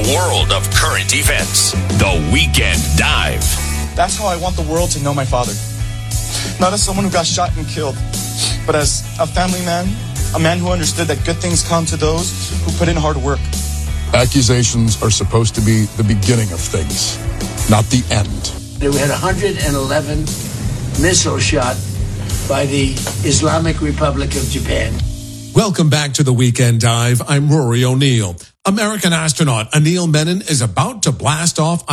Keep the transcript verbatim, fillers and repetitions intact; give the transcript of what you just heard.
world of current events. The Weekend Dive. That's how I want the world to know my father. Not as someone who got shot and killed, but as a family man, a man who understood that good things come to those who put in hard work. Accusations are supposed to be the beginning of things, not the end. We had one hundred eleven missiles shot by the Islamic Republic of Japan. Welcome back to the Weekend Dive. I'm Rory O'Neill. American astronaut Anil Menon is about to blast off